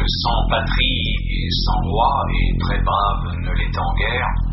sans patrie et sans roi, et très brave ne l'étant guère,